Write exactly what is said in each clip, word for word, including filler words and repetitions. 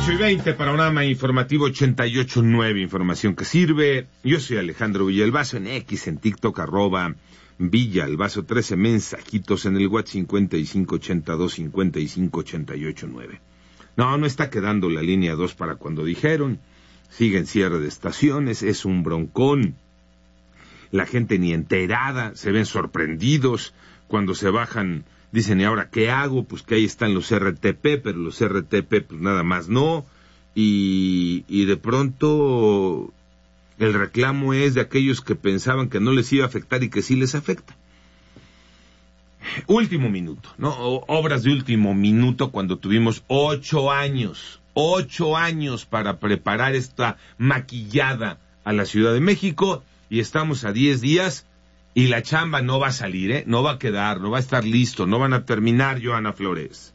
ocho y veinte, Panorama Informativo ochenta y ocho punto nueve, información que sirve. Yo soy Alejandro Villalbazo, en X, en TikTok, arroba Villalbazo trece, mensajitos en el WhatsApp cincuenta y cinco ochenta y dos cincuenta y cinco ochenta y ocho nueve. No, no está quedando la línea dos para cuando dijeron. Sigue en cierre de estaciones, es un broncón. La gente ni enterada, se ven sorprendidos cuando se bajan. Dicen, ¿y ahora qué hago? Pues que ahí están los R T P, pero los R T P pues nada más no. Y, y de pronto el reclamo es de aquellos que pensaban que no les iba a afectar y que sí les afecta. Último minuto, ¿no? Obras de último minuto cuando tuvimos ocho años, ocho años para preparar esta maquillada a la Ciudad de México y estamos a diez días. Y la chamba no va a salir, ¿eh? No va a quedar, no va a estar listo, no van a terminar, Johanna Flores.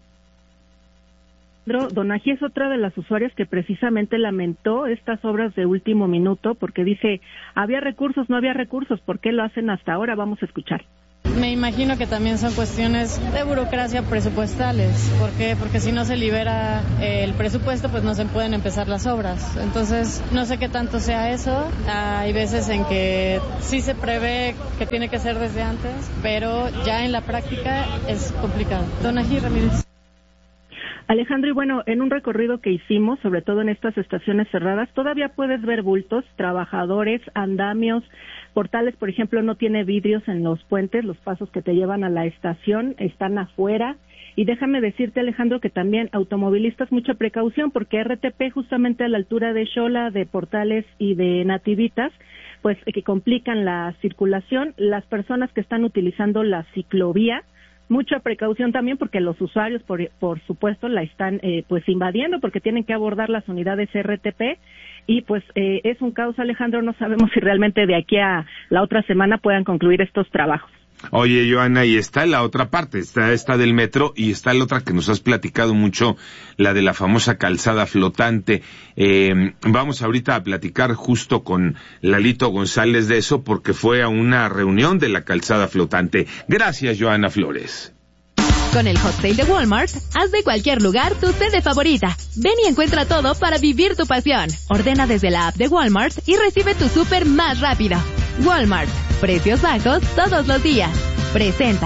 Donají es otra de las usuarias que precisamente lamentó estas obras de último minuto porque dice, había recursos, no había recursos, ¿por qué lo hacen hasta ahora? Vamos a escuchar. Me imagino que también son cuestiones de burocracia presupuestales. ¿Por qué? Porque si no se libera el presupuesto, pues no se pueden empezar las obras. Entonces, no sé qué tanto sea eso. Hay veces en que sí se prevé que tiene que ser desde antes, pero ya en la práctica es complicado. Donají Ramírez. Alejandro, y bueno, en un recorrido que hicimos, sobre todo en estas estaciones cerradas, todavía puedes ver bultos, trabajadores, andamios, portales, por ejemplo, no tiene vidrios en los puentes, los pasos que te llevan a la estación están afuera. Y déjame decirte, Alejandro, que también automovilistas, mucha precaución, porque R T P justamente a la altura de Xola, de Portales y de Nativitas, pues que complican la circulación. Las personas que están utilizando la ciclovía, mucha precaución también porque los usuarios, por, por supuesto, la están eh, pues invadiendo porque tienen que abordar las unidades R T P y pues eh, es un caos, Alejandro, no sabemos si realmente de aquí a la otra semana puedan concluir estos trabajos. Oye, Johanna, y está la otra parte, está esta del metro y está la otra que nos has platicado mucho, la de la famosa calzada flotante. Eh, vamos ahorita a platicar justo con Lalito González de eso porque fue a una reunión de la calzada flotante. Gracias, Johanna Flores. Con el Hot Sale de Walmart, haz de cualquier lugar tu sede favorita. Ven y encuentra todo para vivir tu pasión. Ordena desde la app de Walmart y recibe tu súper más rápido. Walmart. Precios bajos todos los días. Presenta.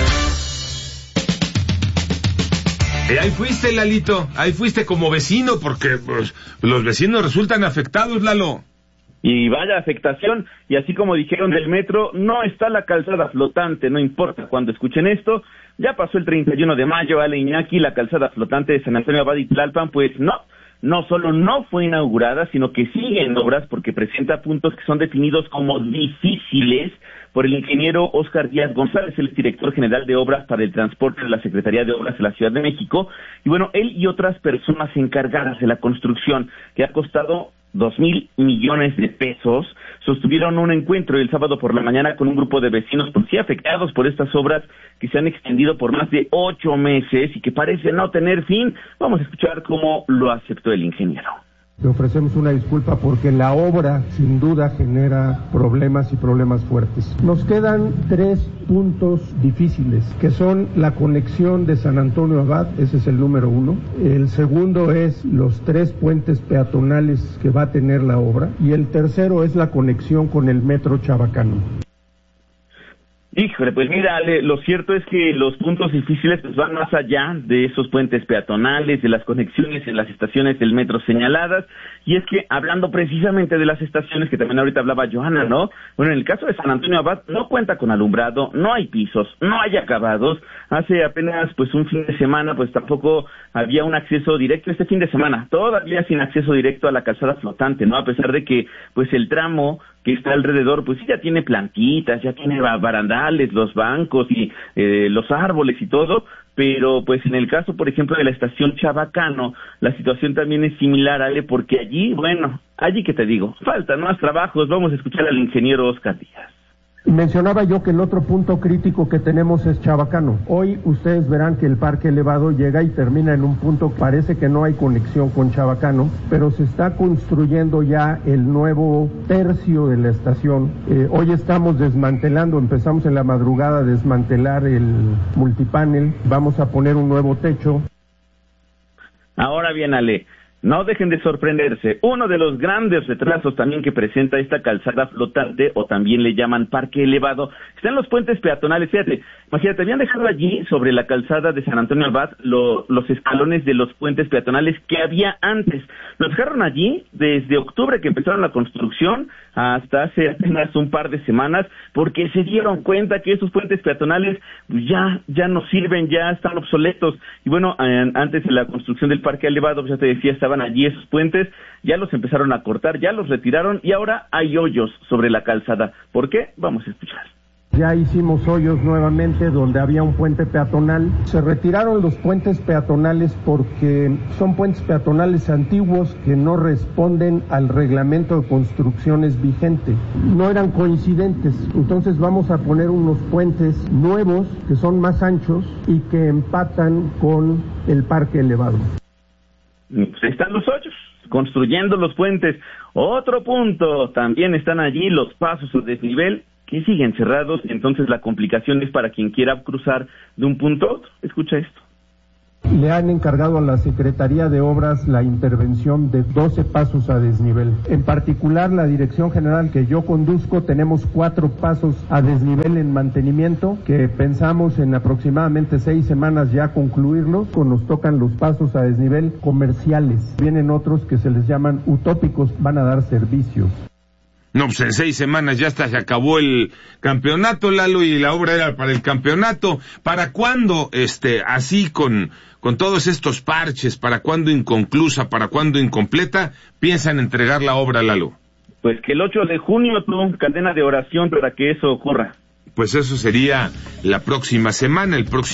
Eh, ahí fuiste, Lalito. Ahí fuiste como vecino porque pues, los vecinos resultan afectados, Lalo. Y vaya afectación, y así como dijeron del metro, no está la calzada flotante, no importa cuando escuchen esto, ya pasó el treinta y uno de mayo, Ale Iñaki, la calzada flotante de San Antonio Abad y Tlalpan, pues no, no solo no fue inaugurada, sino que sigue en obras porque presenta puntos que son definidos como difíciles por el ingeniero Óscar Díaz González, el director general de Obras para el Transporte de la Secretaría de Obras de la Ciudad de México, y bueno, él y otras personas encargadas de la construcción, que ha costado dos mil millones de pesos, sostuvieron un encuentro el sábado por la mañana con un grupo de vecinos por sí afectados por estas obras que se han extendido por más de ocho meses y que parecen no tener fin. Vamos a escuchar cómo lo aceptó el ingeniero. Le ofrecemos una disculpa porque la obra sin duda genera problemas y problemas fuertes. Nos quedan tres puntos difíciles, que son la conexión de San Antonio Abad, ese es el número uno. El segundo es los tres puentes peatonales que va a tener la obra. Y el tercero es la conexión con el metro Chabacano. Híjole, pues mira, Ale, lo cierto es que los puntos difíciles pues van más allá de esos puentes peatonales, de las conexiones en las estaciones del metro señaladas, y es que hablando precisamente de las estaciones, que también ahorita hablaba Johanna, ¿no? Bueno, en el caso de San Antonio Abad no cuenta con alumbrado, no hay pisos, no hay acabados. Hace apenas pues un fin de semana pues tampoco había un acceso directo, este fin de semana, todavía sin acceso directo a la calzada flotante, ¿no? A pesar de que pues el tramo que está alrededor, pues sí ya tiene plantitas, ya tiene barandales, los bancos y eh, los árboles y todo, pero pues en el caso, por ejemplo, de la estación Chabacano, la situación también es similar, Ale, porque allí, bueno, allí que te digo, faltan más trabajos. Vamos a escuchar al ingeniero Óscar Díaz. Mencionaba yo que el otro punto crítico que tenemos es Chabacano. Hoy ustedes verán que el parque elevado llega y termina en un punto que parece que no hay conexión con Chabacano, pero se está construyendo ya el nuevo tercio de la estación. Eh, hoy estamos desmantelando, empezamos en la madrugada a desmantelar el multipanel, vamos a poner un nuevo techo. Ahora bien, Ale, No dejen de sorprenderse. Uno de los grandes retrasos también que presenta esta calzada flotante, o también le llaman parque elevado, está en los puentes peatonales. Fíjate, imagínate, habían dejado allí sobre la calzada de San Antonio Abad lo, los escalones de los puentes peatonales que había antes. Los dejaron allí desde octubre que empezaron la construcción hasta hace apenas un par de semanas, porque se dieron cuenta que esos puentes peatonales ya, ya no sirven, ya están obsoletos. Y bueno, eh, antes de la construcción del parque elevado, pues ya te decía, estaban allí esos puentes, ya los empezaron a cortar, ya los retiraron y ahora hay hoyos sobre la calzada. ¿Por qué? Vamos a escuchar. Ya hicimos hoyos nuevamente donde había un puente peatonal. Se retiraron los puentes peatonales porque son puentes peatonales antiguos que no responden al reglamento de construcciones vigente. No eran coincidentes. Entonces vamos a poner unos puentes nuevos que son más anchos y que empatan con el parque elevado. Pues están los hoyos, construyendo los puentes. Otro punto, también están allí los pasos a desnivel que siguen cerrados, entonces la complicación es para quien quiera cruzar de un punto a otro. Escucha esto. Le han encargado a la Secretaría de Obras la intervención de doce pasos a desnivel. En particular, la Dirección General que yo conduzco, tenemos cuatro pasos a desnivel en mantenimiento, que pensamos en aproximadamente seis semanas ya concluirlos. Nos tocan los pasos a desnivel comerciales. Vienen otros que se les llaman utópicos, van a dar servicios. No, pues en seis semanas ya hasta se acabó el campeonato, Lalo, y la obra era para el campeonato. ¿Para cuándo, este, así con, con todos estos parches, para cuándo inconclusa, para cuándo incompleta, piensan entregar la obra, Lalo? Pues que el ocho de junio, tú, cadena de oración para que eso ocurra. Pues eso sería la próxima semana, el próximo